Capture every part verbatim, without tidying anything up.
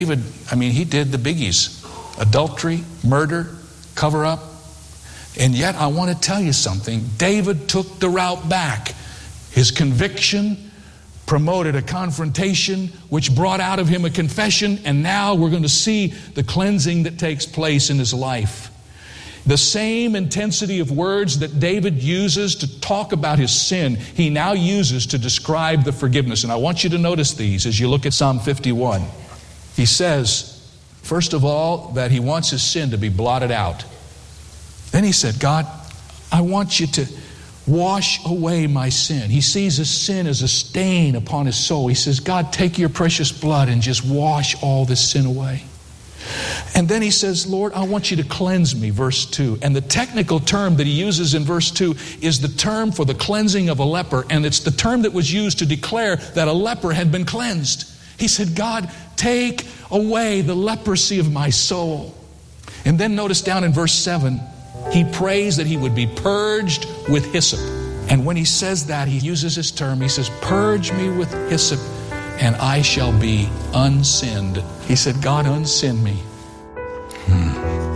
David, I mean, he did the biggies. Adultery, murder, cover up. And yet, I want to tell you something. David took the route back. His conviction promoted a confrontation, which brought out of him a confession, and now we're going to see the cleansing that takes place in his life. The same intensity of words that David uses to talk about his sin, he now uses to describe the forgiveness. And I want you to notice these as you look at Psalm fifty-one. He says, first of all, that he wants his sin to be blotted out. Then he said, God, I want you to wash away my sin. He sees his sin as a stain upon his soul. He says, God, take your precious blood and just wash all this sin away. And then he says, Lord, I want you to cleanse me, verse two. And the technical term that he uses in verse two is the term for the cleansing of a leper, and it's the term that was used to declare that a leper had been cleansed. He said, God, take away the leprosy of my soul. And then notice down in verse seven, he prays that he would be purged with hyssop. And when he says that, he uses this term. He says, purge me with hyssop, and I shall be unsinned. He said, God, unsin me. Hmm.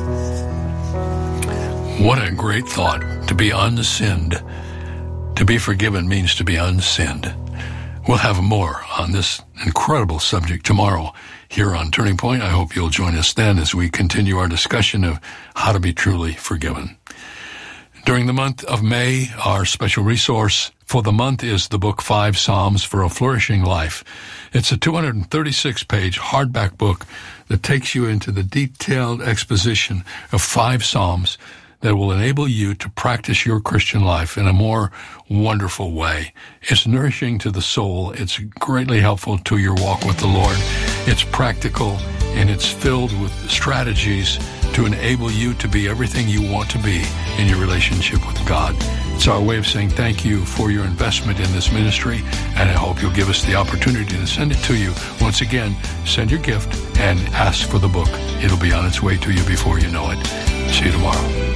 What a great thought, to be unsinned. To be forgiven means to be unsinned. We'll have more on this incredible subject tomorrow here on Turning Point. I hope you'll join us then as we continue our discussion of how to be truly forgiven. During the month of May, our special resource for the month is the book Five Psalms for a Flourishing Life. It's a two hundred thirty-six page hardback book that takes you into the detailed exposition of five Psalms that will enable you to practice your Christian life in a more wonderful way. It's nourishing to the soul. It's greatly helpful to your walk with the Lord. It's practical, and it's filled with strategies to enable you to be everything you want to be in your relationship with God. It's our way of saying thank you for your investment in this ministry, and I hope you'll give us the opportunity to send it to you. Once again, send your gift and ask for the book. It'll be on its way to you before you know it. See you tomorrow.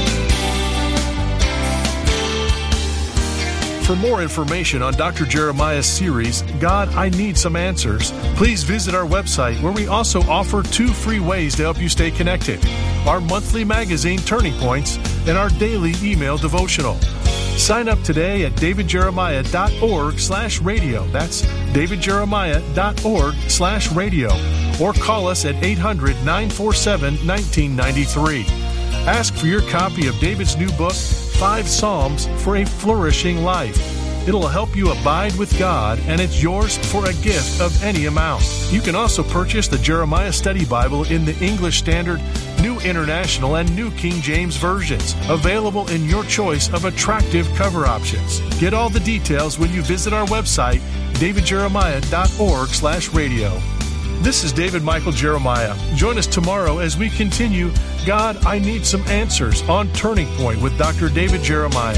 For more information on Doctor Jeremiah's series, God, I Need Some Answers, please visit our website, where we also offer two free ways to help you stay connected: our monthly magazine, Turning Points, and our daily email devotional. Sign up today at davidjeremiah.org slash radio. That's davidjeremiah.org slash radio. Or call us at eight hundred, nine four seven, one nine nine three. Ask for your copy of David's new book, Five Psalms for a Flourishing Life. It'll help you abide with God, and it's yours for a gift of any amount. You can also purchase the Jeremiah Study Bible in the English Standard, New International, and New King James versions, available in your choice of attractive cover options. Get all the details when you visit our website, davidjeremiah.org slash radio. This is David Michael Jeremiah. Join us tomorrow as we continue God, I Need Some Answers on Turning Point with Doctor David Jeremiah.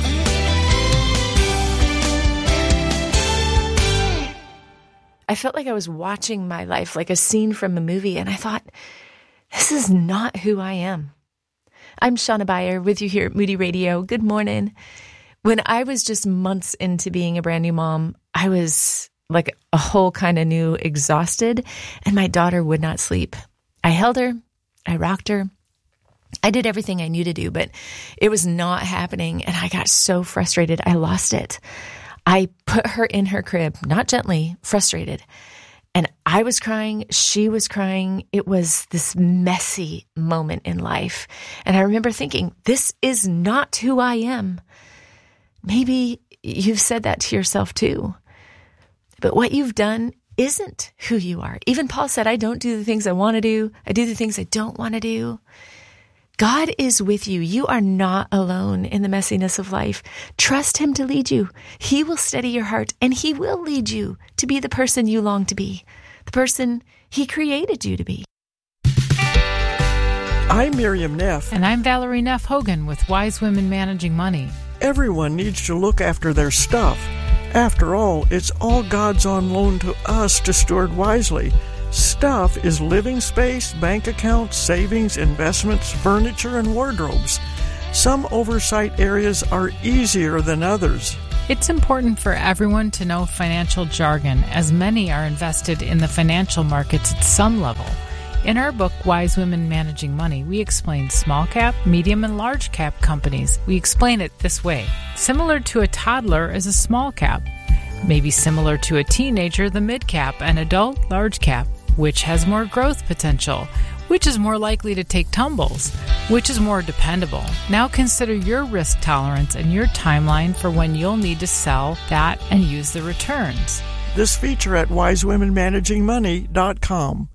I felt like I was watching my life like a scene from a movie, and I thought, this is not who I am. I'm Shauna Beyer with you here at Moody Radio. Good morning. When I was just months into being a brand new mom, I was like a whole kind of new exhausted, and my daughter would not sleep. I held her, I rocked her, I did everything I knew to do, but it was not happening, and I got so frustrated, I lost it. I put her in her crib, not gently, frustrated, and I was crying, she was crying. It was this messy moment in life, and I remember thinking, this is not who I am. Maybe you've said that to yourself too. But what you've done isn't who you are. Even Paul said, I don't do the things I want to do. I do the things I don't want to do. God is with you. You are not alone in the messiness of life. Trust him to lead you. He will steady your heart, and he will lead you to be the person you long to be, the person he created you to be. I'm Miriam Neff. And I'm Valerie Neff Hogan with Wise Women Managing Money. Everyone needs to look after their stuff. After all, it's all God's on loan to us to steward wisely. Stuff is living space, bank accounts, savings, investments, furniture, and wardrobes. Some oversight areas are easier than others. It's important for everyone to know financial jargon, as many are invested in the financial markets at some level. In our book, Wise Women Managing Money, we explain small cap, medium, and large cap companies. We explain it this way. Similar to a toddler is a small cap. Maybe similar to a teenager, the mid cap, and adult, large cap. Which has more growth potential? Which is more likely to take tumbles? Which is more dependable? Now consider your risk tolerance and your timeline for when you'll need to sell that and use the returns. This feature at wise women managing money dot com.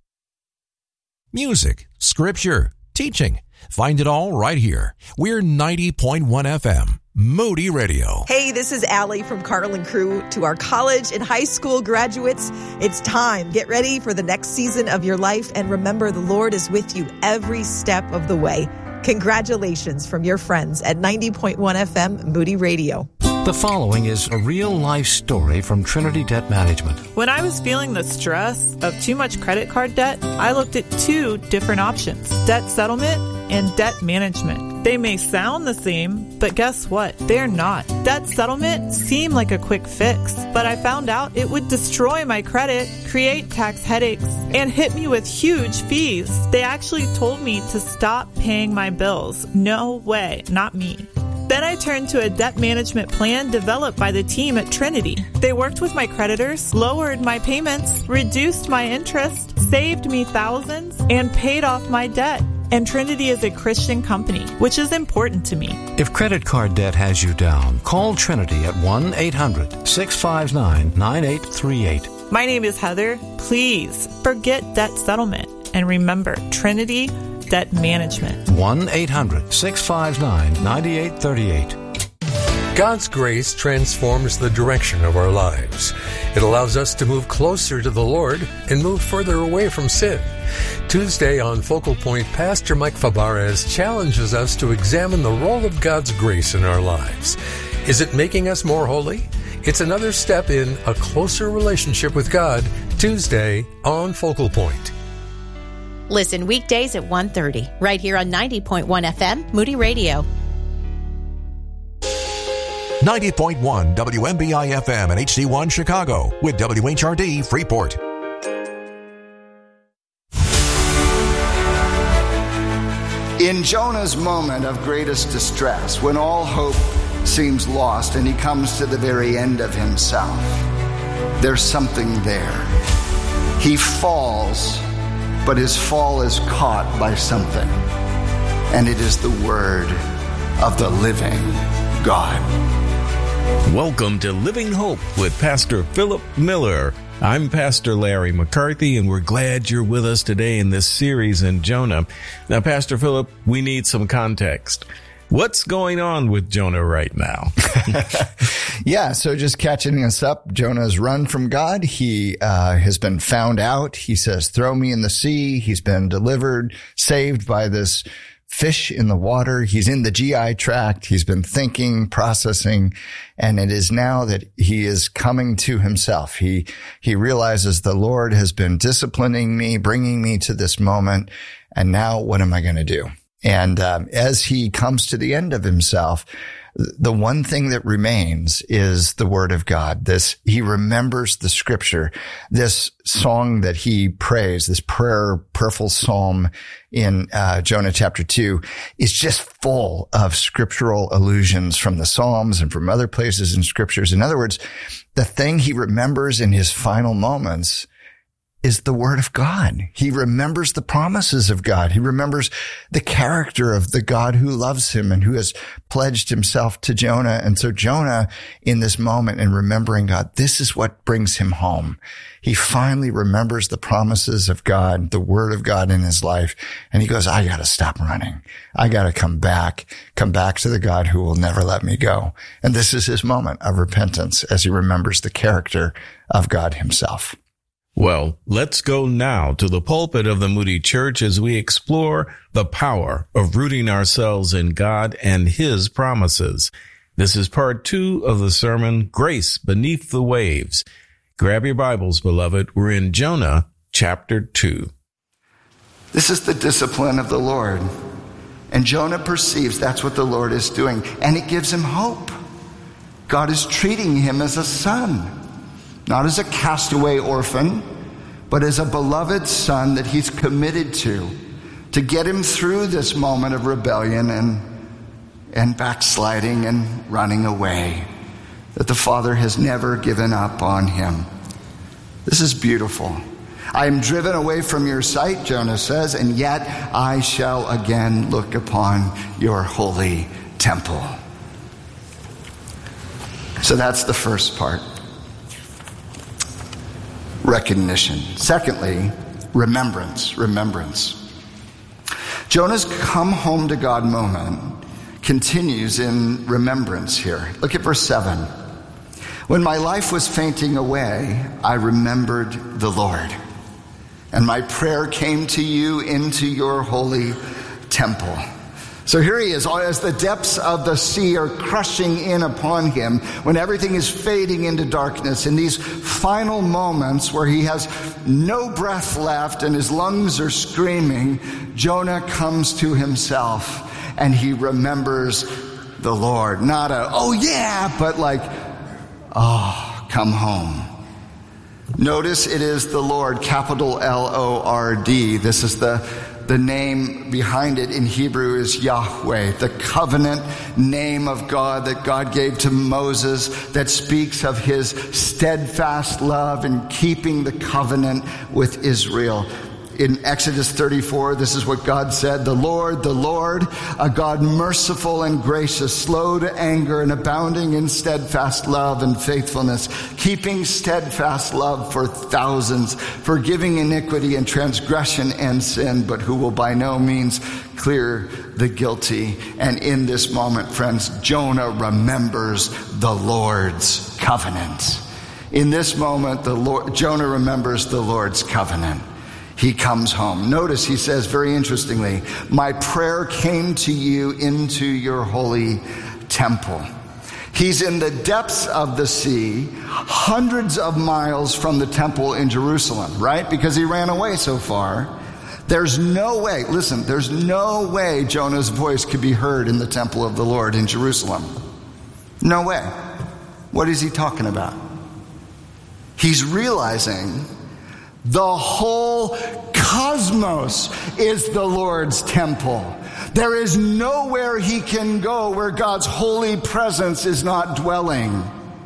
Music, scripture, teaching. Find it all right here. We're ninety point one F M, Moody Radio. Hey, this is Allie from Carl and Crew. To our college and high school graduates, it's time. Get ready for the next season of your life, and remember, the Lord is with you every step of the way. Congratulations from your friends at ninety point one F M, Moody Radio. The following is a real-life story from Trinity Debt Management. When I was feeling the stress of too much credit card debt, I looked at two different options: debt settlement and debt management. They may sound the same, but guess what? They're not. Debt settlement seemed like a quick fix, but I found out it would destroy my credit, create tax headaches, and hit me with huge fees. They actually told me to stop paying my bills. No way, not me. Then I turned to a debt management plan developed by the team at Trinity. They worked with my creditors, lowered my payments, reduced my interest, saved me thousands, and paid off my debt. And Trinity is a Christian company, which is important to me. If credit card debt has you down, call Trinity at one eight hundred six five nine nine eight three eight. My name is Heather. Please forget debt settlement and remember Trinity Debt Management. one eight hundred six five nine nine eight three eight. God's grace transforms the direction of our lives. It allows us to move closer to the Lord and move further away from sin. Tuesday on Focal Point, Pastor Mike Fabarez challenges us to examine the role of God's grace in our lives. Is it making us more holy? It's another step in a closer relationship with God. Tuesday on Focal Point. Listen weekdays at one thirty, right here on ninety point one F M, Moody Radio. ninety point one W M B I F M and H C one Chicago with W H R D Freeport. In Jonah's moment of greatest distress, when all hope seems lost and he comes to the very end of himself, there's something there. He falls, but his fall is caught by something, and it is the word of the living God. Welcome to Living Hope with Pastor Philip Miller. I'm Pastor Larry McCarthy, and we're glad you're with us today in this series in Jonah. Now, Pastor Philip, we need some context. What's going on with Jonah right now? Yeah, so just catching us up, Jonah's run from God. He uh, has been found out. He says, throw me in the sea. He's been delivered, saved by this fish in the water. He's in the G I tract. He's been thinking, processing, and it is now that he is coming to himself. He, he realizes the Lord has been disciplining me, bringing me to this moment. And now what am I going to do? And um, as he comes to the end of himself, the one thing that remains is the word of God. This, he remembers the scripture. This song that he prays, this prayer, prayerful psalm in uh, Jonah chapter two, is just full of scriptural allusions from the Psalms and from other places in scriptures. In other words, the thing he remembers in his final moments is the word of God. He remembers the promises of God. He remembers the character of the God who loves him and who has pledged himself to Jonah. And so Jonah, in this moment and remembering God, this is what brings him home. He finally remembers the promises of God, the word of God in his life. And he goes, I got to stop running. I got to come back, come back to the God who will never let me go. And this is his moment of repentance as he remembers the character of God himself. Well, let's go now to the pulpit of the Moody Church as we explore the power of rooting ourselves in God and his promises. This is part two of the sermon, Grace Beneath the Waves. Grab your Bibles, beloved. We're in Jonah chapter two. This is the discipline of the Lord. And Jonah perceives that's what the Lord is doing. And it gives him hope. God is treating him as a son, not as a castaway orphan, but as a beloved son that he's committed to, to get him through this moment of rebellion and, and backsliding and running away, that the Father has never given up on him. This is beautiful. I am driven away from your sight, Jonah says, and yet I shall again look upon your holy temple. So that's the first part. Recognition. Secondly, remembrance. Remembrance. Jonah's come home to God moment continues in remembrance here. Look at verse seven. When my life was fainting away, I remembered the Lord, and my prayer came to you into your holy temple. So here he is, as the depths of the sea are crushing in upon him, when everything is fading into darkness, in these final moments where he has no breath left and his lungs are screaming, Jonah comes to himself and he remembers the Lord. Not a, oh yeah, but like, oh, come home. Notice it is the Lord, capital L O R D. This is the The name behind it in Hebrew is Yahweh, the covenant name of God that God gave to Moses that speaks of his steadfast love in keeping the covenant with Israel. In Exodus thirty-four, this is what God said, the Lord, the Lord, a God merciful and gracious, slow to anger and abounding in steadfast love and faithfulness, keeping steadfast love for thousands, forgiving iniquity and transgression and sin, but who will by no means clear the guilty. And in this moment, friends, Jonah remembers the Lord's covenant. In this moment, the Lord, Jonah remembers the Lord's covenant. He comes home. Notice he says very interestingly, my prayer came to you into your holy temple. He's in the depths of the sea, hundreds of miles from the temple in Jerusalem, right? Because he ran away so far. There's no way, listen, there's no way Jonah's voice could be heard in the temple of the Lord in Jerusalem. No way. What is he talking about? He's realizing the whole cosmos is the Lord's temple. There is nowhere he can go where God's holy presence is not dwelling.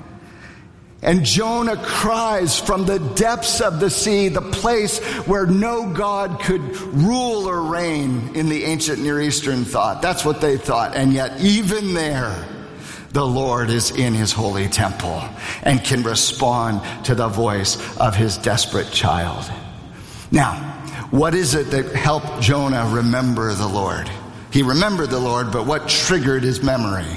And Jonah cries from the depths of the sea, the place where no God could rule or reign in the ancient Near Eastern thought. That's what they thought. And yet even there, the Lord is in his holy temple and can respond to the voice of his desperate child. Now, what is it that helped Jonah remember the Lord? He remembered the Lord, but what triggered his memory?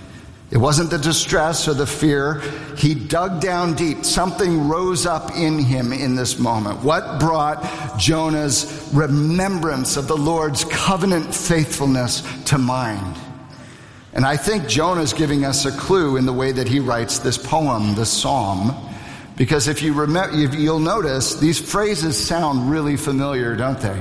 It wasn't the distress or the fear. He dug down deep. Something rose up in him in this moment. What brought Jonah's remembrance of the Lord's covenant faithfulness to mind? And I think Jonah's giving us a clue in the way that he writes this poem, this psalm. Because if you remember, you'll notice these phrases sound really familiar, don't they?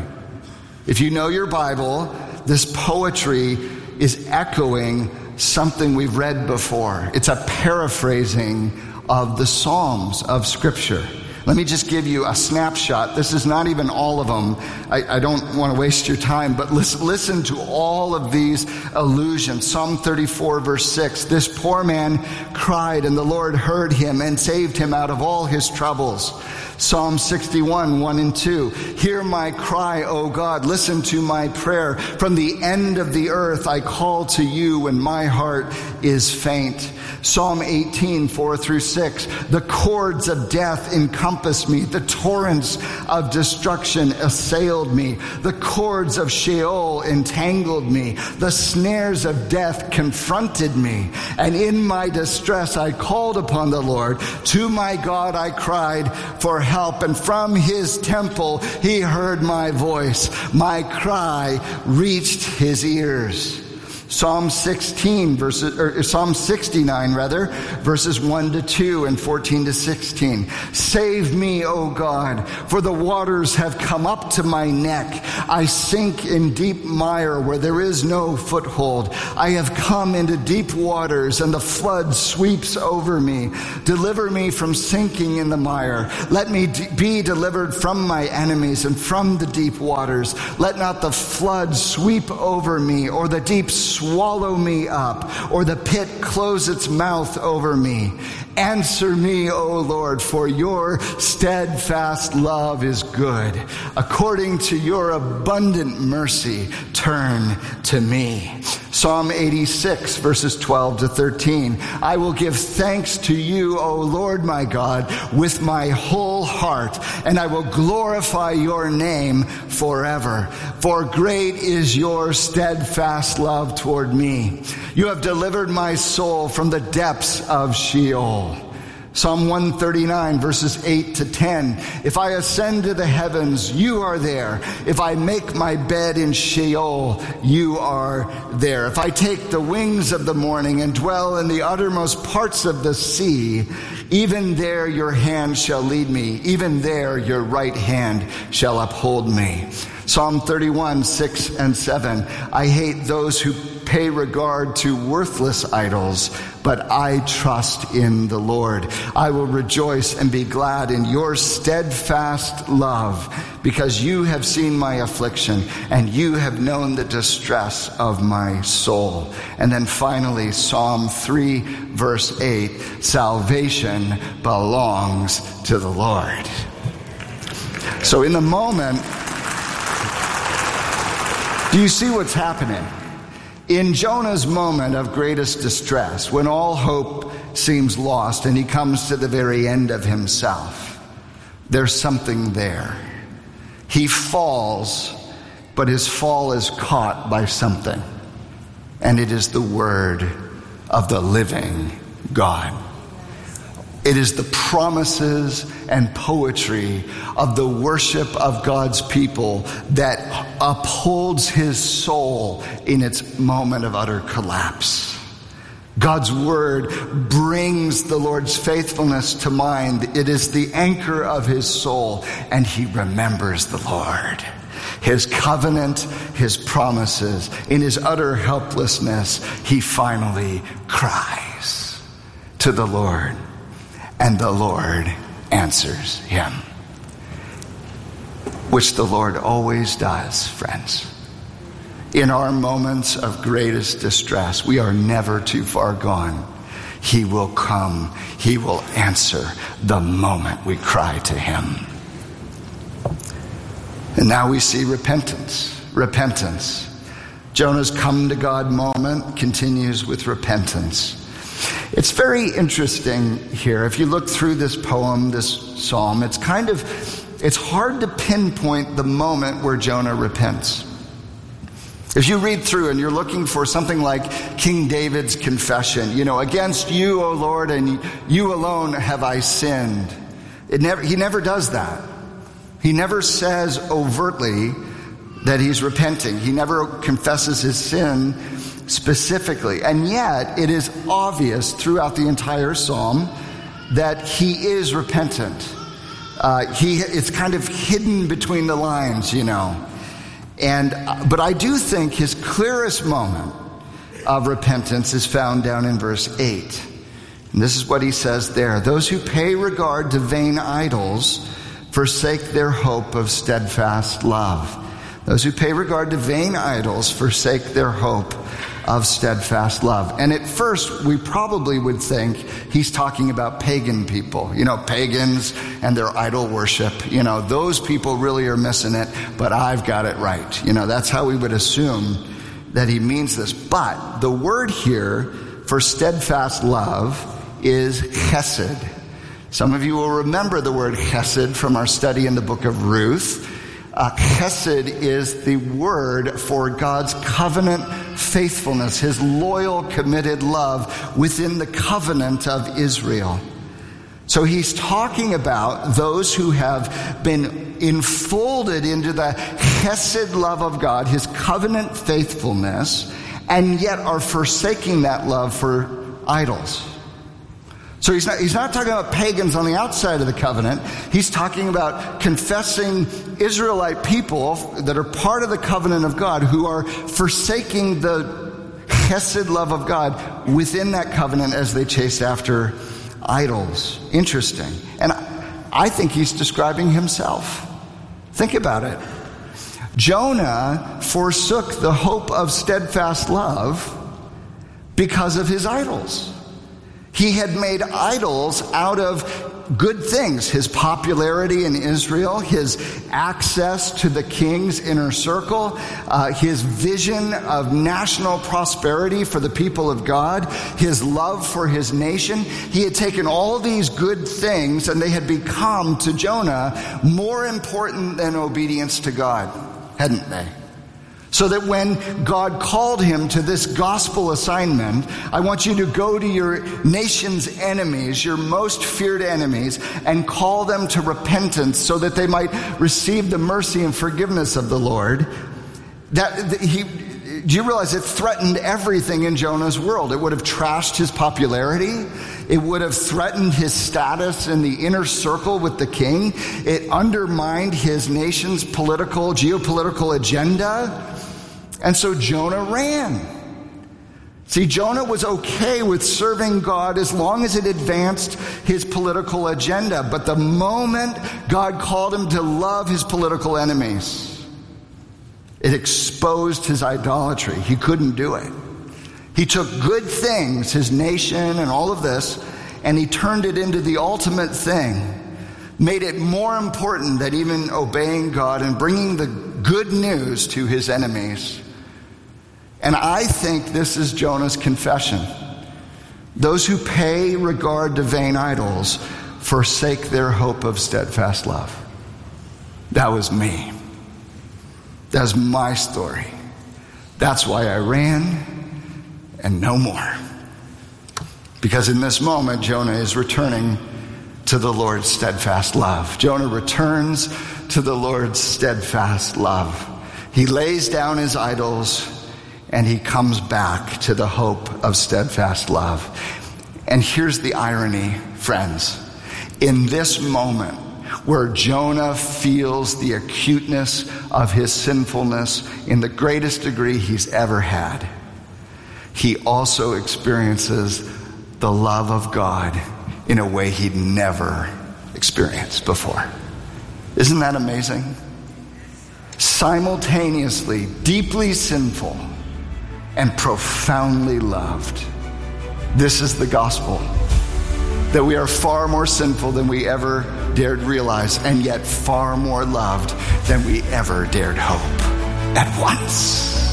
If you know your Bible, this poetry is echoing something we've read before. It's a paraphrasing of the Psalms of Scripture. Let me just give you a snapshot. This is not even all of them. I, I don't want to waste your time, but listen, listen to all of these allusions. Psalm thirty-four, verse six. This poor man cried, and the Lord heard him and saved him out of all his troubles. Psalm sixty-one, one and two. Hear my cry, O God. Listen to my prayer. From the end of the earth I call to you when my heart is faint. Psalm eighteen, four through six. The cords of death encompassed me. The torrents of destruction assailed me. The cords of Sheol entangled me. The snares of death confronted me. And in my distress I called upon the Lord. To my God I cried for help. And from his temple he heard my voice. My cry reached his ears. Psalm sixteen verses, or Psalm sixty-nine rather, verses one to two and fourteen to sixteen. Save me, O God, for the waters have come up to my neck. I sink in deep mire where there is no foothold. I have come into deep waters, and the flood sweeps over me. Deliver me from sinking in the mire. Let me d- be delivered from my enemies and from the deep waters. Let not the flood sweep over me, or the deep swallow me up, or the pit close its mouth over me. Answer me, O Lord, for your steadfast love is good. According to your abundant mercy, turn to me. Psalm eighty-six, verses twelve to thirteen. I will give thanks to you, O Lord my God, with my whole heart, and I will glorify your name forever. For great is your steadfast love toward me. You have delivered my soul from the depths of Sheol. Psalm one thirty-nine, verses eight to ten. If I ascend to the heavens, you are there. If I make my bed in Sheol, you are there. If I take the wings of the morning and dwell in the uttermost parts of the sea, even there your hand shall lead me. Even there your right hand shall uphold me. Psalm thirty-one, six and seven. I hate those who pay regard to worthless idols, but I trust in the Lord. I will rejoice and be glad in your steadfast love, because you have seen my affliction and you have known the distress of my soul. And then finally, Psalm three, verse eight, salvation belongs to the Lord. So in the moment, do you see what's happening? In Jonah's moment of greatest distress, when all hope seems lost and he comes to the very end of himself, there's something there. He falls, but his fall is caught by something, and it is the word of the living God. It is the promises and poetry of the worship of God's people that upholds his soul in its moment of utter collapse. God's word brings the Lord's faithfulness to mind. It is the anchor of his soul, and he remembers the Lord. His covenant, his promises. In his utter helplessness, he finally cries to the Lord. And the Lord answers him, which the Lord always does, friends. In our moments of greatest distress, we are never too far gone. He will come. He will answer the moment we cry to him. And now we see repentance. Repentance. Jonah's come to God moment continues with repentance. It's very interesting here. If you look through this poem, this psalm, it's kind of, it's hard to pinpoint the moment where Jonah repents. If you read through and you're looking for something like King David's confession, you know, against you, O Lord, and you alone have I sinned. It never, he never does that. He never says overtly that he's repenting. He never confesses his sin specifically. And yet, it is obvious throughout the entire psalm that he is repentant. Uh, he, it's kind of hidden between the lines, you know. And but I do think his clearest moment of repentance is found down in verse eight. And this is what he says there. Those who pay regard to vain idols forsake their hope of steadfast love. Those who pay regard to vain idols forsake their hope of steadfast love. And at first, we probably would think he's talking about pagan people. You know, pagans and their idol worship. You know, those people really are missing it, but I've got it right. You know, that's how we would assume that he means this. But the word here for steadfast love is chesed. Some of you will remember the word chesed from our study in the book of Ruth. Uh, chesed is the word for God's covenant faithfulness, his loyal, committed love within the covenant of Israel. So he's talking about those who have been enfolded into the chesed love of God, his covenant faithfulness, and yet are forsaking that love for idols. So he's not, he's not talking about pagans on the outside of the covenant. He's talking about confessing Israelite people that are part of the covenant of God who are forsaking the chesed love of God within that covenant as they chase after idols. Interesting. And I think he's describing himself. Think about it. Jonah forsook the hope of steadfast love because of his idols. He had made idols out of good things. His popularity in Israel, his access to the king's inner circle, uh, his vision of national prosperity for the people of God, his love for his nation. He had taken all these good things and they had become to Jonah more important than obedience to God, hadn't they? So that when God called him to this gospel assignment, I want you to go to your nation's enemies, your most feared enemies, and call them to repentance so that they might receive the mercy and forgiveness of the Lord. That he, do you realize it threatened everything in Jonah's world? It would have trashed his popularity. It would have threatened his status in the inner circle with the king. It undermined his nation's political, geopolitical agenda. And so Jonah ran. See, Jonah was okay with serving God as long as it advanced his political agenda. But the moment God called him to love his political enemies, it exposed his idolatry. He couldn't do it. He took good things, his nation and all of this, and he turned it into the ultimate thing. Made it more important than even obeying God and bringing the good news to his enemies. And I think this is Jonah's confession. Those who pay regard to vain idols forsake their hope of steadfast love. That was me. That's my story. That's why I ran and no more. Because in this moment, Jonah is returning to the Lord's steadfast love. Jonah returns to the Lord's steadfast love. He lays down his idols and he comes back to the hope of steadfast love. And here's the irony, friends. In this moment where Jonah feels the acuteness of his sinfulness in the greatest degree he's ever had, he also experiences the love of God in a way he'd never experienced before. Isn't that amazing? Simultaneously, deeply sinful and profoundly loved. This is the gospel. That we are far more sinful than we ever dared realize, and yet far more loved than we ever dared hope at once.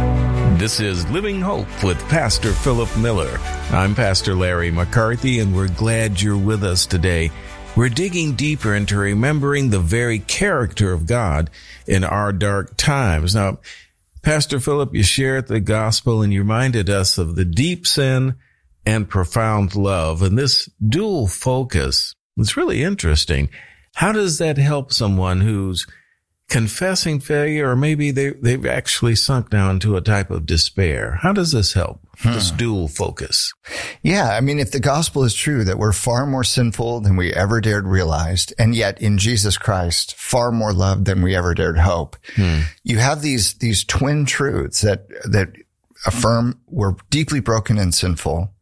This is Living Hope with Pastor Philip Miller. I'm Pastor Larry McCarthy, and we're glad you're with us today. We're digging deeper into remembering the very character of God in our dark times. Now, Pastor Philip, you shared the gospel and you reminded us of the deep sin and profound love. And this dual focus is really interesting. How does that help someone who's confessing failure, or maybe they, they've actually sunk down to a type of despair? How does this help, hmm. this dual focus? Yeah, I mean, if the gospel is true that we're far more sinful than we ever dared realize, and yet in Jesus Christ, far more loved than we ever dared hope, hmm. you have these these twin truths that that affirm we're deeply broken and sinful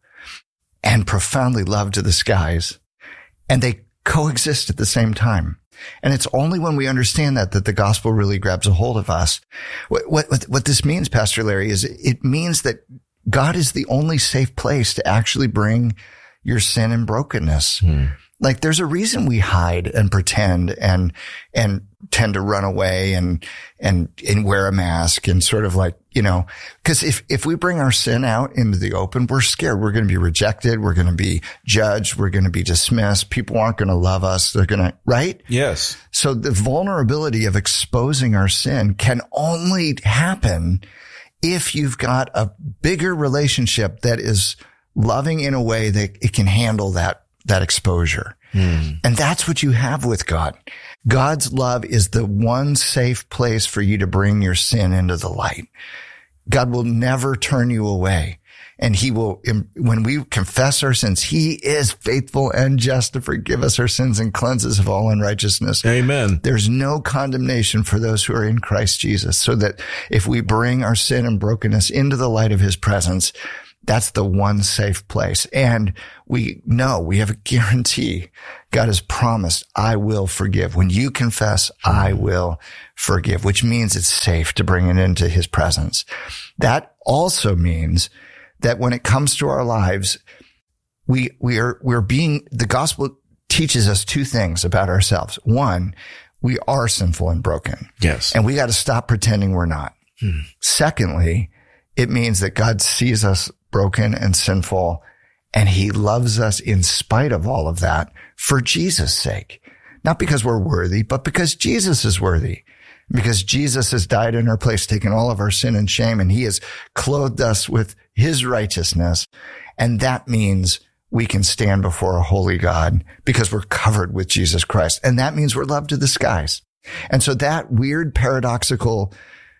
and profoundly loved to the skies, and they coexist at the same time. And it's only when we understand that that the gospel really grabs a hold of us. What, what, what this means, Pastor Larry, is it means that God is the only safe place to actually bring your sin and brokenness. Hmm. Like there's a reason we hide and pretend and, and tend to run away and, and, and wear a mask and sort of like, you know, cause if, if we bring our sin out into the open, we're scared. We're going to be rejected. We're going to be judged. We're going to be dismissed. People aren't going to love us. They're going to, right? Yes. So the vulnerability of exposing our sin can only happen if you've got a bigger relationship that is loving in a way that it can handle that that exposure. Hmm. And that's what you have with God. God's love is the one safe place for you to bring your sin into the light. God will never turn you away. And he will, when we confess our sins, he is faithful and just to forgive us our sins and cleanse us of all unrighteousness. Amen. There's no condemnation for those who are in Christ Jesus, so that if we bring our sin and brokenness into the light of his presence, that's the one safe place. And we know, we have a guarantee. God has promised, I will forgive. When you confess, I will forgive, which means it's safe to bring it into his presence. That also means that when it comes to our lives, we, we are, we're being, the gospel teaches us two things about ourselves. One, we are sinful and broken. Yes. And we got to stop pretending we're not. Hmm. Secondly, it means that God sees us broken and sinful, and he loves us in spite of all of that for Jesus' sake. Not because we're worthy, but because Jesus is worthy. Because Jesus has died in our place, taken all of our sin and shame, and he has clothed us with his righteousness. And that means we can stand before a holy God because we're covered with Jesus Christ. And that means we're loved to the skies. And so that weird paradoxical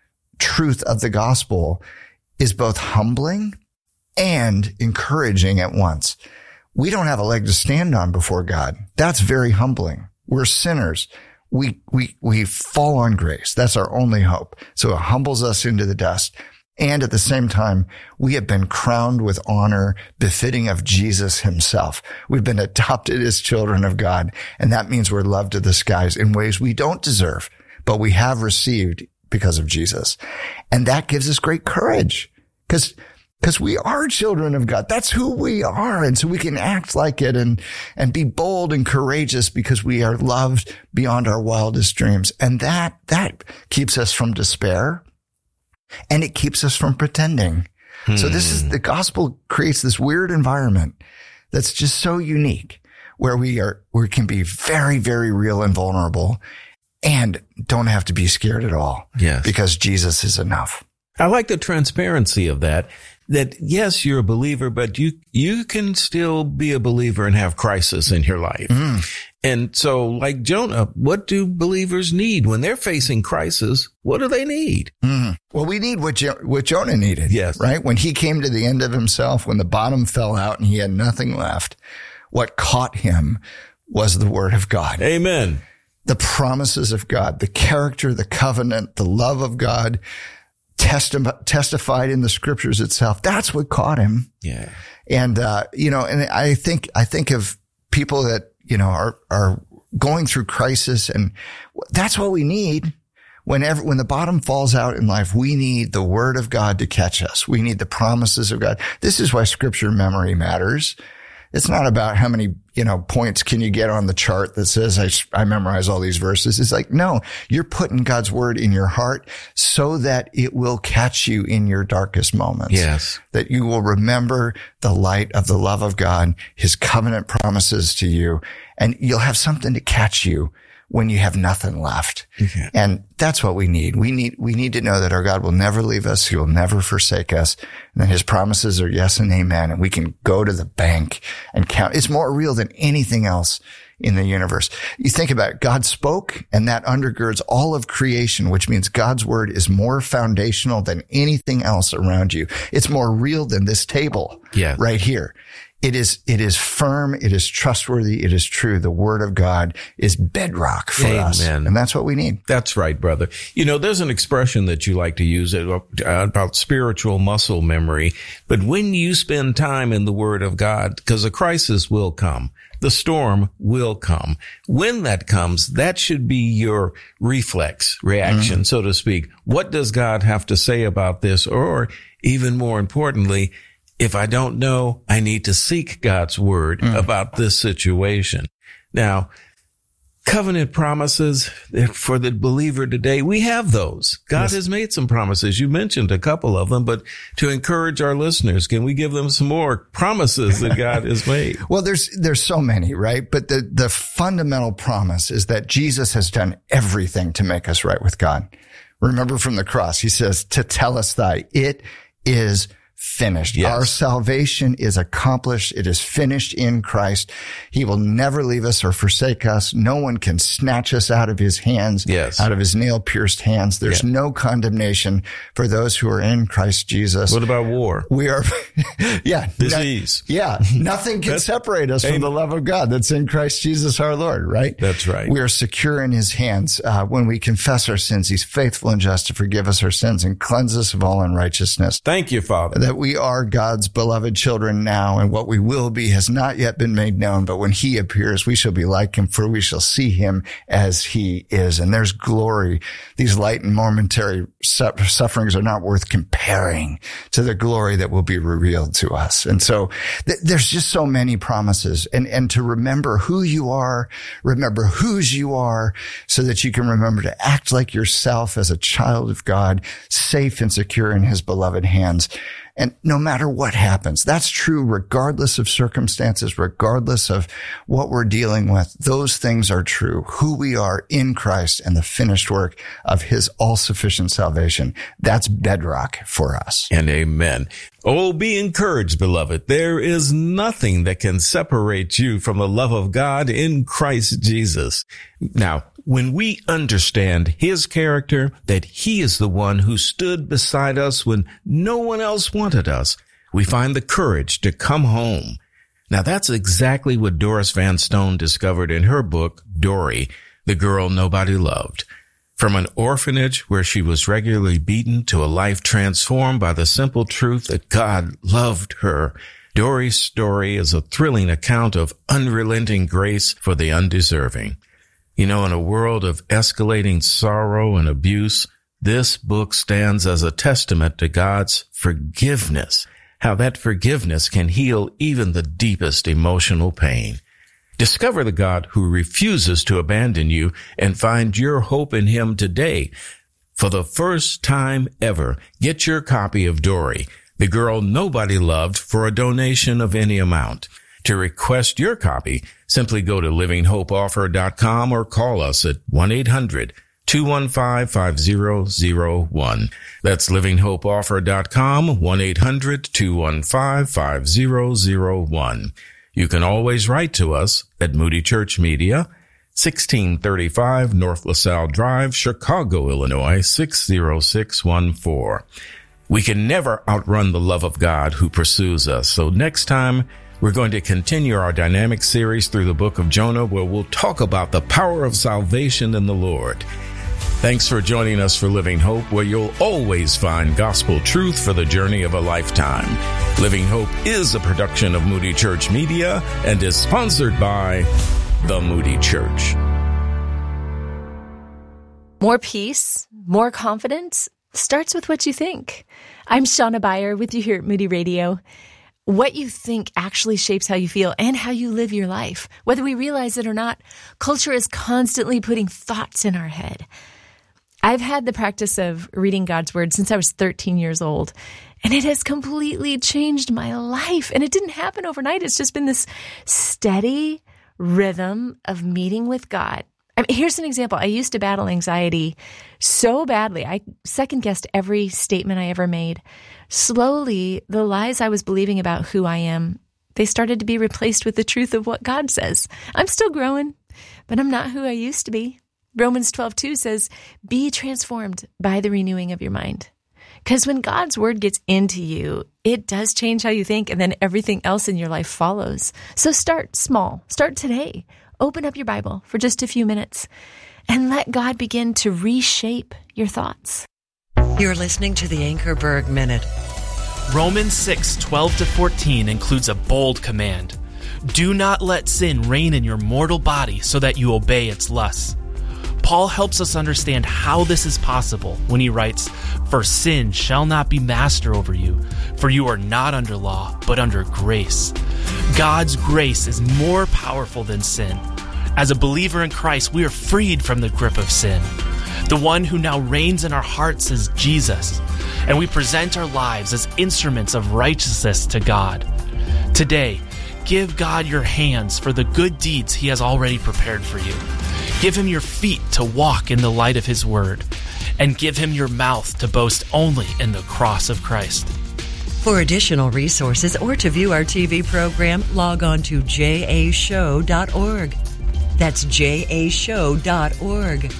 truth of the gospel is both humbling and encouraging at once. We don't have a leg to stand on before God. That's very humbling. We're sinners. We, we, we fall on grace. That's our only hope. So it humbles us into the dust. And at the same time, we have been crowned with honor befitting of Jesus himself. We've been adopted as children of God. And that means we're loved to the skies in ways we don't deserve, but we have received because of Jesus. And that gives us great courage because Because we are children of God. That's who we are. And so we can act like it and, and be bold and courageous because we are loved beyond our wildest dreams. And that, that keeps us from despair and it keeps us from pretending. Hmm. So this is, the gospel creates this weird environment that's just so unique where we are, we can be very, very real and vulnerable and don't have to be scared at all. Yes. Because Jesus is enough. I like the transparency of that. That yes, you're a believer, but you, you can still be a believer and have crisis in your life. Mm. And so like Jonah, what do believers need when they're facing crisis? What do they need? Mm. Well, we need what, jo- what Jonah needed. Yes. Right. When he came to the end of himself, when the bottom fell out and he had nothing left, what caught him was the word of God. Amen. The promises of God, the character, the covenant, the love of God, Testi- testified in the scriptures itself. That's what caught him. Yeah. And, uh, you know, and I think, I think of people that, you know, are, are going through crisis, and that's what we need. Whenever, when the bottom falls out in life, we need the word of God to catch us. We need the promises of God. This is why scripture memory matters. It's not about how many, you know, points can you get on the chart that says I, I memorize all these verses. It's like, no, you're putting God's word in your heart so that it will catch you in your darkest moments. Yes. That you will remember the light of the love of God, his covenant promises to you, and you'll have something to catch you when you have nothing left. Okay. And that's what we need. We need, we need to know that our God will never leave us. He will never forsake us. And that his promises are yes and amen. And we can go to the bank and count. It's more real than anything else in the universe. You think about it. God spoke, and that undergirds all of creation, which means God's word is more foundational than anything else around you. It's more real than this table yeah. right here. It is, it is firm. It is trustworthy. It is true. The word of God is bedrock for Amen. us. And that's what we need. That's right, brother. You know, there's an expression that you like to use about spiritual muscle memory. But when you spend time in the word of God, because a crisis will come, the storm will come. When that comes, that should be your reflex reaction, mm-hmm. so to speak. What does God have to say about this? Or even more importantly, if I don't know, I need to seek God's word mm. about this situation. Now, covenant promises for the believer today, we have those. God yes. has made some promises. You mentioned a couple of them, but to encourage our listeners, can we give them some more promises that God has made? Well, there's, there's so many, right? But the, the fundamental promise is that Jesus has done everything to make us right with God. Remember from the cross, he says, to tell us thy, it is finished. Yes. Our salvation is accomplished. It is finished in Christ. He will never leave us or forsake us. No one can snatch us out of his hands, yes. out of his nail-pierced hands. There's yeah. no condemnation for those who are in Christ Jesus. What about war? We are, yeah. Disease. No, yeah. Nothing can separate us from the love of God that's in Christ Jesus our Lord, right? That's right. We are secure in his hands. Uh, when we confess our sins, he's faithful and just to forgive us our sins and cleanse us of all unrighteousness. Thank you, Father. That we are God's beloved children now, and what we will be has not yet been made known. But when he appears, we shall be like him, for we shall see him as he is. And there's glory. These light and momentary sufferings are not worth comparing to the glory that will be revealed to us. And so th- there's just so many promises. And, and to remember who you are, remember whose you are, so that you can remember to act like yourself as a child of God, safe and secure in his beloved hands. And no matter what happens, that's true regardless of circumstances, regardless of what we're dealing with. Those things are true. Who we are in Christ and the finished work of his all-sufficient salvation. That's bedrock for us. And amen. Oh, be encouraged, beloved. There is nothing that can separate you from the love of God in Christ Jesus. Now, when we understand his character, that he is the one who stood beside us when no one else wanted us, we find the courage to come home. Now, that's exactly what Doris Van Stone discovered in her book, Dory, the Girl Nobody Loved. From an orphanage where she was regularly beaten to a life transformed by the simple truth that God loved her, Dory's story is a thrilling account of unrelenting grace for the undeserving. You know, in a world of escalating sorrow and abuse, this book stands as a testament to God's forgiveness, how that forgiveness can heal even the deepest emotional pain. Discover the God who refuses to abandon you and find your hope in him today. For the first time ever, get your copy of Dory, the Girl Nobody Loved, for a donation of any amount. To request your copy, simply go to living hope offer dot com or call us at one eight hundred two one five five zero zero one. That's living hope offer dot com, one eight hundred two one five five zero zero one. You can always write to us at Moody Church Media, sixteen thirty-five North LaSalle Drive, Chicago, Illinois, six zero six one four. We can never outrun the love of God who pursues us. So next time, we're going to continue our dynamic series through the book of Jonah, where we'll talk about the power of salvation in the Lord. Thanks for joining us for Living Hope, where you'll always find gospel truth for the journey of a lifetime. Living Hope is a production of Moody Church Media and is sponsored by the Moody Church. More peace, more confidence starts with what you think. I'm Shauna Beyer with you here at Moody Radio. What you think actually shapes how you feel and how you live your life. Whether we realize it or not, culture is constantly putting thoughts in our head. I've had the practice of reading God's Word since I was thirteen years old, and it has completely changed my life. And it didn't happen overnight. It's just been this steady rhythm of meeting with God. I mean, here's an example. I used to battle anxiety so badly. I second-guessed every statement I ever made. Slowly, the lies I was believing about who I am, they started to be replaced with the truth of what God says. I'm still growing, but I'm not who I used to be. Romans twelve two says, be transformed by the renewing of your mind. Because when God's word gets into you, it does change how you think, and then everything else in your life follows. So start small. Start today. Open up your Bible for just a few minutes and let God begin to reshape your thoughts. You're listening to the Anchorberg Minute. Romans six twelve to fourteen includes a bold command. Do not let sin reign in your mortal body so that you obey its lusts. Paul helps us understand how this is possible when he writes, for sin shall not be master over you, for you are not under law, but under grace. God's grace is more powerful than sin. As a believer in Christ, we are freed from the grip of sin. The one who now reigns in our hearts is Jesus, and we present our lives as instruments of righteousness to God. Today, give God your hands for the good deeds he has already prepared for you. Give him your feet to walk in the light of his word, and give him your mouth to boast only in the cross of Christ. For additional resources or to view our T V program, log on to j a show dot org. That's j a show dot org.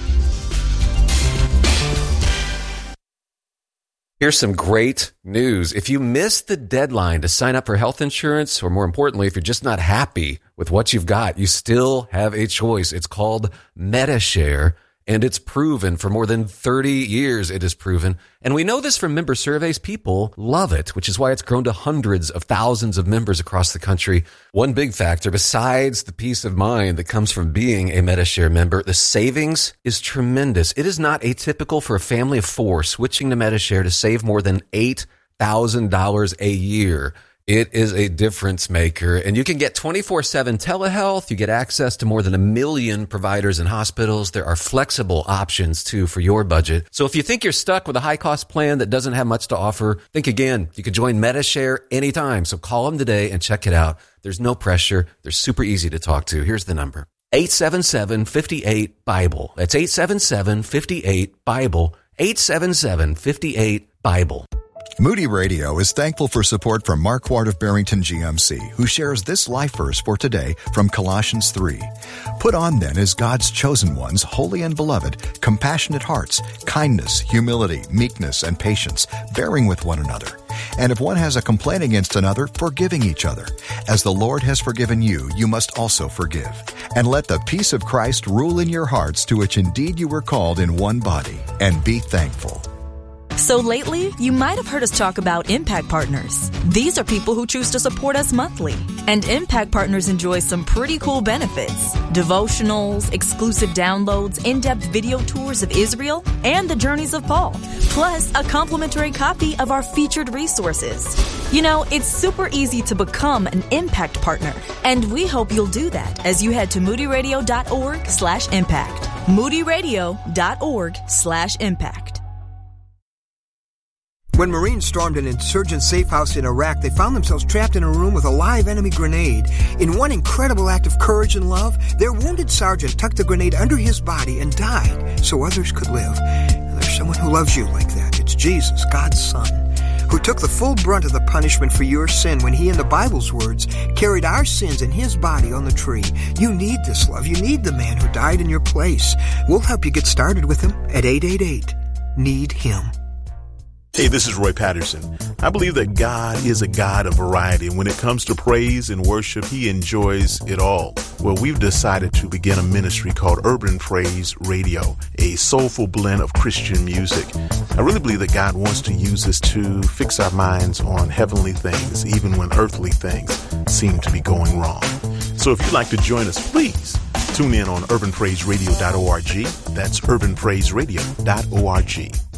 Here's some great news. If you missed the deadline to sign up for health insurance, or more importantly, if you're just not happy with what you've got, you still have a choice. It's called Medi-Share, and it's proven for more than thirty years it is proven. And we know this from member surveys. People love it, which is why it's grown to hundreds of thousands of members across the country. One big factor, besides the peace of mind that comes from being a Medi-Share member, the savings is tremendous. It is not atypical for a family of four switching to Medi-Share to save more than eight thousand dollars a year. It is a difference maker, and you can get twenty-four seven telehealth. You get access to more than a million providers and hospitals. There are flexible options, too, for your budget. So if you think you're stuck with a high-cost plan that doesn't have much to offer, think again. You can join Medi-Share anytime, so call them today and check it out. There's no pressure. They're super easy to talk to. Here's the number. eight seven seven, five eight, BIBLE. That's eight seven seven, five eight, BIBLE. eight seven seven, five eight, BIBLE. Moody Radio is thankful for support from Mark Ward of Barrington G M C, who shares this life verse for today from Colossians three. Put on then as God's chosen ones, holy and beloved, compassionate hearts, kindness, humility, meekness, and patience, bearing with one another. And if one has a complaint against another, forgiving each other. As the Lord has forgiven you, you must also forgive. And let the peace of Christ rule in your hearts, to which indeed you were called in one body, and be thankful. So lately, you might have heard us talk about Impact Partners. These are people who choose to support us monthly. And Impact Partners enjoy some pretty cool benefits. Devotionals, exclusive downloads, in-depth video tours of Israel, and the journeys of Paul. Plus, a complimentary copy of our featured resources. You know, it's super easy to become an Impact Partner. And we hope you'll do that as you head to moodyradio.org slash impact. moodyradio.org slash impact. When Marines stormed an insurgent safe house in Iraq, they found themselves trapped in a room with a live enemy grenade. In one incredible act of courage and love, their wounded sergeant tucked the grenade under his body and died so others could live. And there's someone who loves you like that. It's Jesus, God's Son, who took the full brunt of the punishment for your sin when he, in the Bible's words, carried our sins in his body on the tree. You need this love. You need the man who died in your place. We'll help you get started with him at eight eight eight, need him. Hey, this is Roy Patterson. I believe that God is a God of variety. When it comes to praise and worship, he enjoys it all. Well, we've decided to begin a ministry called Urban Praise Radio, a soulful blend of Christian music. I really believe that God wants to use this to fix our minds on heavenly things, even when earthly things seem to be going wrong. So if you'd like to join us, please tune in on urban praise radio dot org. That's urban praise radio dot org.